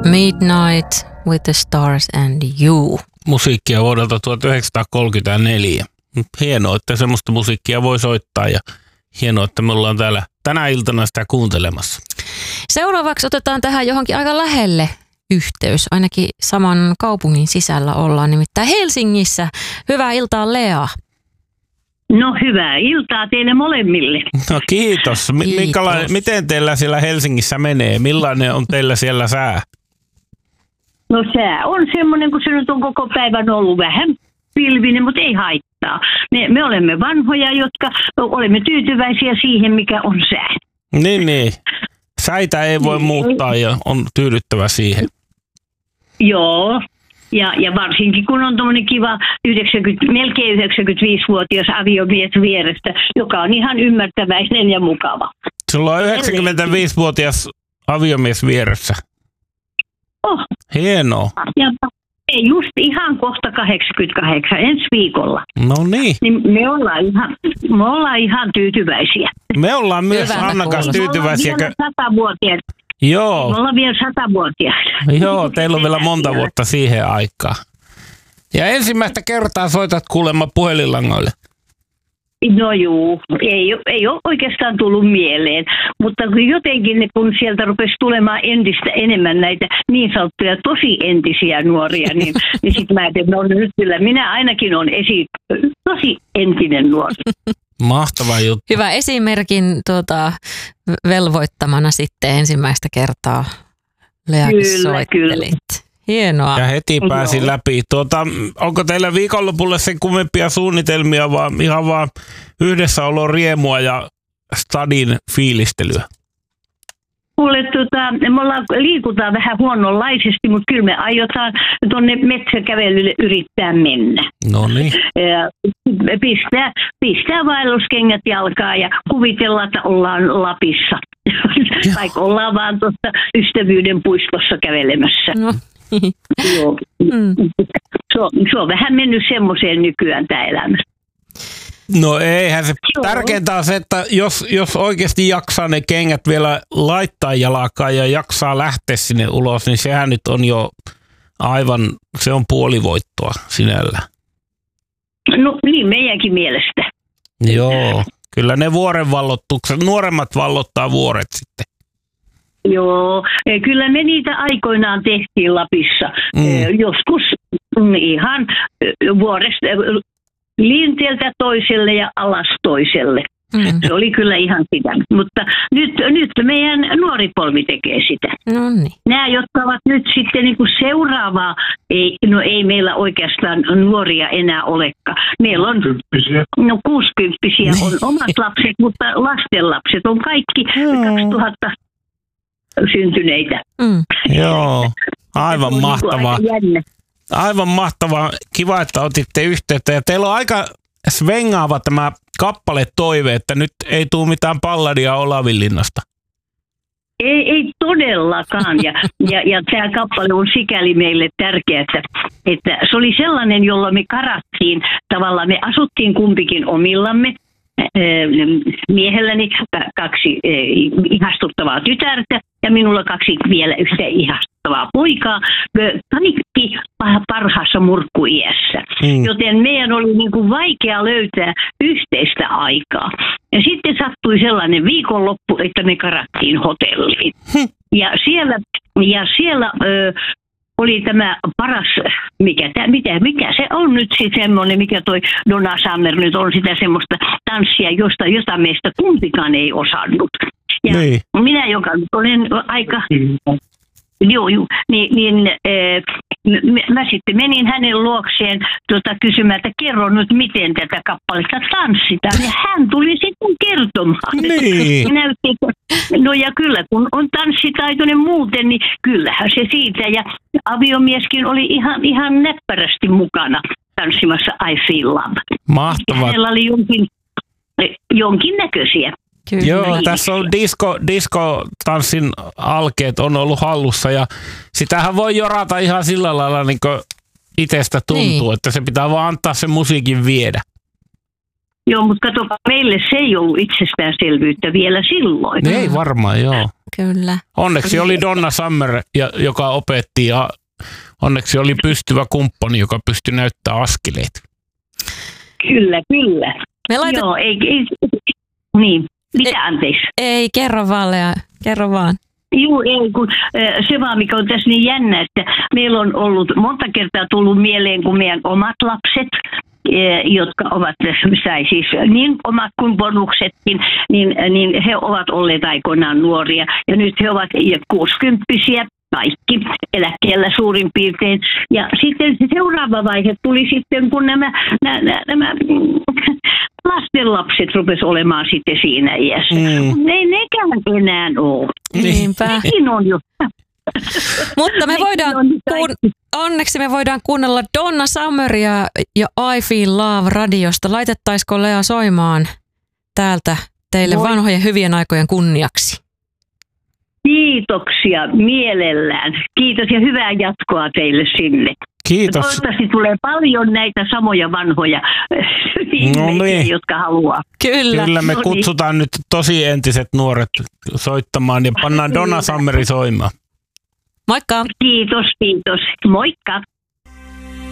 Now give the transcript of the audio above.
Midnight with the Stars and You. Musiikkia vuodelta 1934. Hienoa, että semmoista musiikkia voi soittaa ja hienoa, että me ollaan täällä tänä iltana sitä kuuntelemassa. Seuraavaksi otetaan tähän johonkin aika lähelle yhteys. Ainakin saman kaupungin sisällä ollaan, nimittäin Helsingissä. Hyvää iltaa, Lea. No hyvää iltaa teille molemmille. No kiitos. Miten teillä siellä Helsingissä menee? Millainen on teillä siellä sää? No sää on semmoinen, kun se nyt on koko päivän ollut vähän pilvinen, mutta ei haittaa. Me olemme vanhoja, jotka olemme tyytyväisiä siihen, mikä on sää. Niin. Säitä ei voi muuttaa ja on tyydyttävä siihen. Joo. Ja varsinkin kun on tuommoinen kiva melkein 95-vuotias aviomies vierestä, joka on ihan ymmärtäväinen ja mukava. Sulla on 95-vuotias aviomies vieressä. Oh. Hienoa. Ja just ihan kohta 88 ensi viikolla. No niin. Me ollaan ihan tyytyväisiä. Me ollaan myös Annan kanssa tyytyväisiä. Me ollaan vielä 100-vuotiaita. Joo. Me ollaan vielä 100-vuotiaita. Joo, teillä on vielä monta vuotta siihen aikaan. Ja ensimmäistä kertaa soitat kuulemma puhelinlangoille. No juu, ei ole oikeastaan tullut mieleen, mutta jotenkin kun sieltä rupesi tulemaan entistä enemmän näitä niin sanottuja tosi entisiä nuoria, niin sitten mä ajattelin, että no nyt kyllä minä ainakin olen tosi entinen nuori. Mahtava juttu. Hyvä esimerkin velvoittamana sitten ensimmäistä kertaa Leakin soittelit. Kyllä. Hienoa. Ja heti pääsi läpi. Onko teillä viikonlopulle sen kummempia suunnitelmia, vaan ihan vaan yhdessäolo riemua ja stadin fiilistelyä? Kuule, me liikutaan vähän huononlaisesti, mutta kyllä me aiotaan tuonne metsäkävelylle yrittää mennä. No niin. Pistää vaelluskengät jalkaan ja kuvitellaan, että ollaan Lapissa. Vaikka ollaan vaan tuossa Ystävyyden puistossa kävelemässä. No. Joo. Se on vähän mennyt semmoiseen nykyään tämä elämä. No eihän se. Tärkeintä on se, että jos oikeasti jaksaa ne kengät vielä laittaa jalkaan ja jaksaa lähteä sinne ulos, niin sehän nyt on jo aivan, se on puolivoittoa sinällä. No niin, meidänkin mielestä. Joo, kyllä ne vuorenvallotukset, nuoremmat vallottaa vuoret sitten. Joo, kyllä me niitä aikoinaan tehtiin Lapissa. Joskus ihan vuoresta lintieltä toiselle ja alas toiselle. Se oli kyllä ihan sitä. Mutta nyt meidän nuori polvi tekee sitä. Noniin. Nämä, jotka ovat nyt sitten niin kuin seuraavaa, ei meillä oikeastaan nuoria enää olekaan. Meillä on 60-vuotiaita on omat lapset, mutta lastenlapset on kaikki 2000 syntyneitä. Joo, aivan mahtavaa. Aivan mahtavaa. Kiva, että otitte yhteyttä. Ja teillä on aika svengaava tämä kappale-toive, että nyt ei tule mitään palladia Olavinlinnasta. Ei todellakaan. Ja tämä kappale on sikäli meille tärkeä, että se oli sellainen, jolla me karattiin. Tavallaan me asuttiin kumpikin omillamme. Miehelläni 2 ihastuttavaa tytärtä ja minulla 2 vielä yhtä ihastuttavaa poikaa. Kaikki parhaassa murkkuiässä. Joten meidän oli niin kuin vaikea löytää yhteistä aikaa. Ja sitten sattui sellainen viikonloppu, että me karattiin hotelliin. Ja siellä oli tämä paras, mikä se on nyt sitten semmoinen, mikä toi Donna Summer nyt on sitä semmoista tanssia, jota meistä kumpikaan ei osannut. Ja minä, joka olen aika, mä sitten menin hänen luokseen kysymään, että kerro nyt miten tätä kappaletta tanssitaan. Ja hän tuli sitten kertomaan. Niin. No ja kyllä, kun on tanssitaitoinen muuten, niin kyllähän se siitä. Ja aviomieskin oli ihan näppärästi mukana tanssimassa I Feel Love. Mahtavaa. Hänellä oli jonkinnäköisiä. Kyllä. Joo, tässä on diskotanssin alkeet on ollut hallussa ja sitähän voi jorata ihan sillä lailla niin kuin itsestä tuntuu, että se pitää vaan antaa sen musiikin viedä. Joo, mutta kato, meille se ei ollut itsestäänselvyyttä vielä silloin. Ei varmaan, joo. Kyllä. Onneksi oli Donna Summer, joka opetti, ja onneksi oli pystyvä kumppani, joka pystyi näyttämään askeleet. Kyllä. Joo, niin, mitä anteeksi? Ei, kerro vaan, Lea, kerro vaan. Joo, ei, kun se vaan, mikä on tässä niin jännä, että meillä on ollut monta kertaa tullut mieleen, kun meidän omat lapset, jotka ovat, siis niin omat kuin bonuksetkin, niin he ovat olleet aikoinaan nuoria. Ja nyt he ovat 60-vuotiaita, kaikki eläkkeellä suurin piirtein. Ja sitten se seuraava vaihe tuli sitten, kun nämä lastenlapset rupesivat olemaan sitten siinä iässä. Ne ei nekään enää ole. Niinpä. Nekin on jo. Mutta me voidaan, onneksi me voidaan kuunnella Donna Summeria ja I Feel Love radiosta. Laitettaisiko Lea soimaan täältä teille vanhojen hyvien aikojen kunniaksi? Kiitoksia mielellään. Kiitos ja hyvää jatkoa teille sinne. Kiitos. Toivottavasti tulee paljon näitä samoja vanhoja ihmisiä, jotka haluaa. Kyllä me kutsutaan nyt tosi entiset nuoret soittamaan ja pannaan Donna Summeri soimaan. Moikka. Kiitos. Moikka.